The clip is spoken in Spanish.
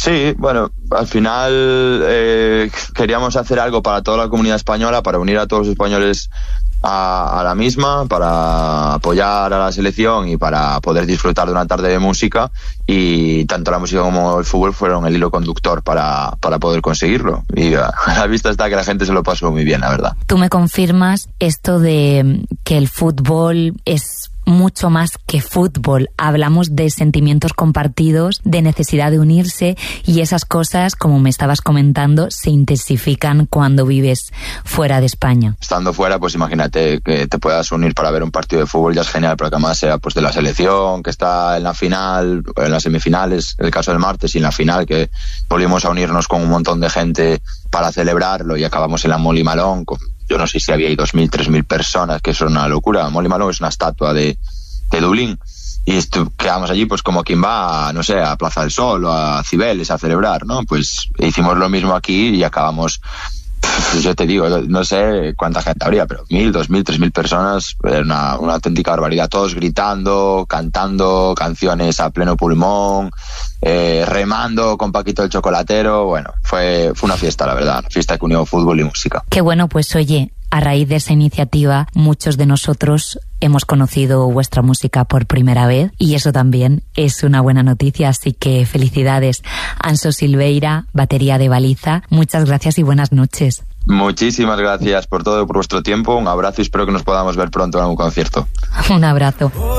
Sí, bueno, al final queríamos hacer algo para toda la comunidad española, para unir a todos los españoles a la misma, para apoyar a la selección y para poder disfrutar de una tarde de música, y tanto la música como el fútbol fueron el hilo conductor para poder conseguirlo, y a la vista está que la gente se lo pasó muy bien, la verdad. ¿Tú me confirmas esto de que el fútbol es mucho más que fútbol? Hablamos de sentimientos compartidos, de necesidad de unirse, y esas cosas, como me estabas comentando, se intensifican cuando vives fuera de España. Estando fuera, pues imagínate que te puedas unir para ver un partido de fútbol, ya es genial, pero que además sea pues de la selección, que está en la final, en las semifinales, el caso del martes, y en la final, que volvimos a unirnos con un montón de gente para celebrarlo, y acabamos en la Molly Malone con, yo no sé si había ahí 2.000, 3.000 personas, que eso es una locura. Molly Malone es una estatua de Dublín, y quedamos allí pues como quien va, no sé, a Plaza del Sol o a Cibeles a celebrar, ¿no? Pues hicimos lo mismo aquí y acabamos, pues yo te digo, no sé cuánta gente habría, pero 1.000, 2.000, 3.000 personas, una auténtica barbaridad, todos gritando, cantando canciones a pleno pulmón, remando con Paquito el Chocolatero. Bueno, fue una fiesta, la verdad, una fiesta que unió fútbol y música. Qué bueno, pues oye, a raíz de esa iniciativa, muchos de nosotros hemos conocido vuestra música por primera vez, y eso también es una buena noticia, así que felicidades. Anso Silveira, batería de Baliza, muchas gracias y buenas noches. Muchísimas gracias por todo, por vuestro tiempo, un abrazo, y espero que nos podamos ver pronto en algún concierto. Un abrazo.